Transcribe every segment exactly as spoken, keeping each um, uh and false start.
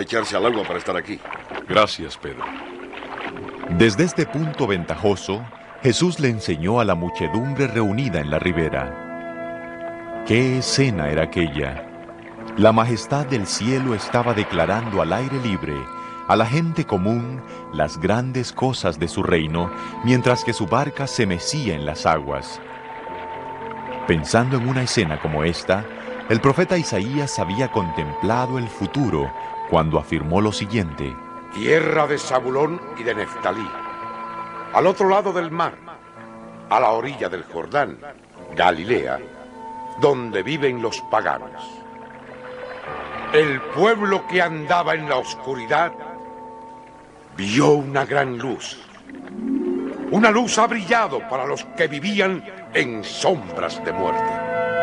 echarse al agua para estar aquí. Gracias, Pedro. Desde este punto ventajoso, Jesús le enseñó a la muchedumbre reunida en la ribera. ¿Qué escena era aquella? La majestad del cielo estaba declarando al aire libre a la gente común las grandes cosas de su reino, mientras que su barca se mecía en las aguas. Pensando en una escena como esta, el profeta Isaías había contemplado el futuro cuando afirmó lo siguiente: Tierra de Zabulón y de Neftalí, al otro lado del mar, a la orilla del Jordán, Galilea, donde viven los paganos. El pueblo que andaba en la oscuridad vio una gran luz. Una luz ha brillado para los que vivían en sombras de muerte.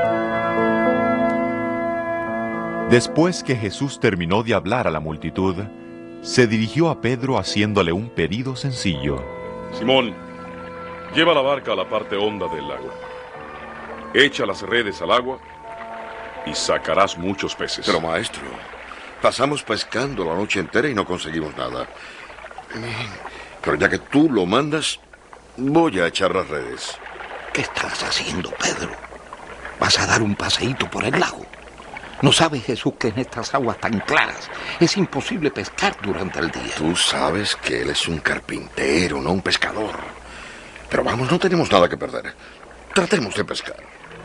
Después que Jesús terminó de hablar a la multitud, se dirigió a Pedro haciéndole un pedido sencillo. Simón, lleva la barca a la parte honda del lago. Echa las redes al agua y sacarás muchos peces. Pero maestro, pasamos pescando la noche entera y no conseguimos nada. Pero ya que tú lo mandas, voy a echar las redes. ¿Qué estás haciendo, Pedro? ¿Vas a dar un paseíto por el lago? ¿No sabe Jesús que en estas aguas tan claras es imposible pescar durante el día? Tú sabes que él es un carpintero, no un pescador. Pero vamos, no tenemos nada que perder. Tratemos de pescar.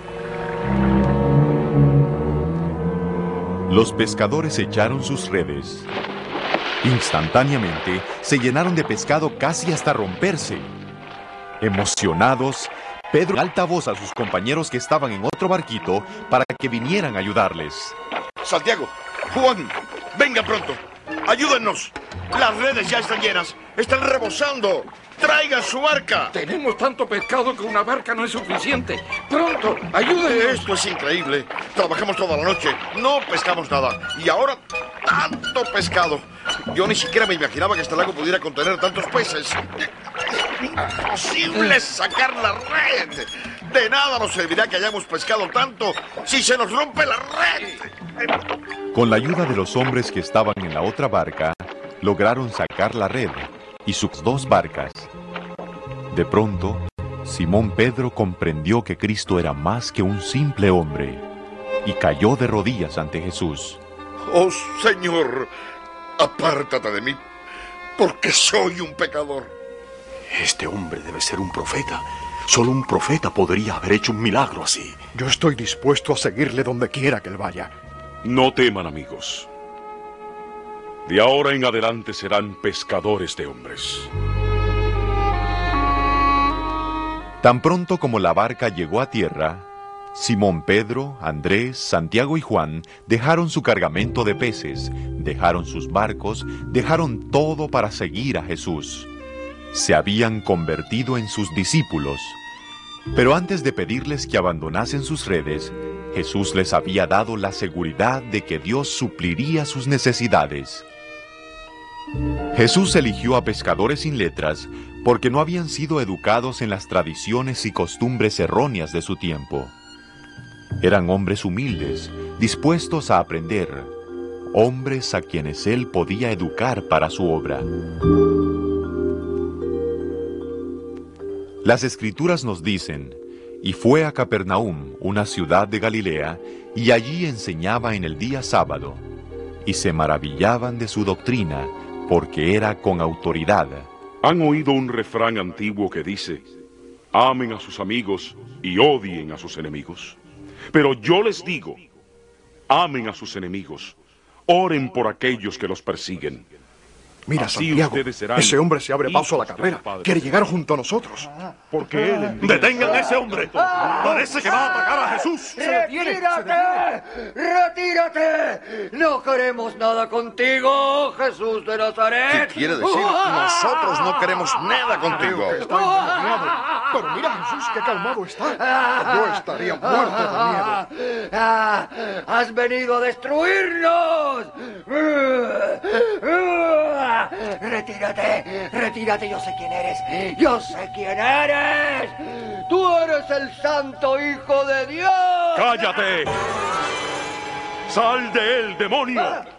Los pescadores echaron sus redes. Instantáneamente se llenaron de pescado casi hasta romperse. Emocionados, Pedro dio alta voz a sus compañeros que estaban en otro barquito para que vinieran a ayudarles. Santiago, Juan, venga pronto. Ayúdennos. Las redes ya están llenas. Están rebosando. ¡Traigan su barca! Tenemos tanto pescado que una barca no es suficiente. ¡Pronto! ¡Ayúdenos! Esto es increíble. Trabajamos toda la noche. No pescamos nada. Y ahora, tanto pescado. Yo ni siquiera me imaginaba que este lago pudiera contener tantos peces. ¡Imposible sacar la red! De nada nos servirá que hayamos pescado tanto si se nos rompe la red. Con la ayuda de los hombres que estaban en la otra barca, lograron sacar la red y sus dos barcas. De pronto, Simón Pedro comprendió que Cristo era más que un simple hombre y cayó de rodillas ante Jesús. ¡Oh, Señor! Apártate de mí, porque soy un pecador. Este hombre debe ser un profeta. Solo un profeta podría haber hecho un milagro así. Yo estoy dispuesto a seguirle donde quiera que él vaya. No teman, amigos. De ahora en adelante serán pescadores de hombres. Tan pronto como la barca llegó a tierra, Simón Pedro, Andrés, Santiago y Juan dejaron su cargamento de peces, dejaron sus barcos, dejaron todo para seguir a Jesús. Se habían convertido en sus discípulos. Pero antes de pedirles que abandonasen sus redes, Jesús les había dado la seguridad de que Dios supliría sus necesidades. Jesús eligió a pescadores sin letras porque no habían sido educados en las tradiciones y costumbres erróneas de su tiempo. Eran hombres humildes, dispuestos a aprender, hombres a quienes él podía educar para su obra. Las Escrituras nos dicen: y fue a Capernaum, una ciudad de Galilea, y allí enseñaba en el día sábado, y se maravillaban de su doctrina, porque era con autoridad. ¿Han oído un refrán antiguo que dice: amen a sus amigos y odien a sus enemigos? Pero yo les digo, amen a sus enemigos, oren por aquellos que los persiguen. Mira, Así Santiago, ustedes serán ese hombre se abre paso a la hijos de carrera. su Padre. Quiere llegar junto a nosotros. Porque él envía- ¡Detengan a ese hombre! ¡Parece que va a atacar a Jesús! ¡Retírate! ¡Retírate! No queremos nada contigo, Jesús de Nazaret. ¿Qué quiere decir? Nosotros no queremos nada contigo. Está endemoniado. Pero mira, Jesús, qué calmado está. Yo estaría muerto de miedo. Ah, ¡has venido a destruirnos! ¡Retírate! ¡Retírate! Yo sé quién eres. ¡Yo sé quién eres! ¡Tú eres el santo Hijo de Dios! ¡Cállate! ¡Sal de él, demonio!